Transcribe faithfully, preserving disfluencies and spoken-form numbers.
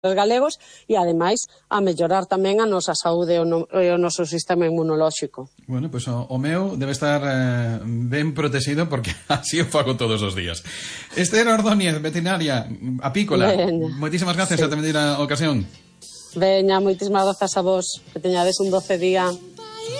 galegos e, ademais, a mellorar tamén a nosa saúde e o, no, e o noso sistema inmunolóxico. Bueno, pois pues, o, o meu debe estar eh, ben protegido porque así o fago todos os días. Esther Ordóñez, veterinaria apícola, moitísimas gracias, sí. A tamén a ocasión. Veña, moitísimas grazas a vos, que teñades un doce día.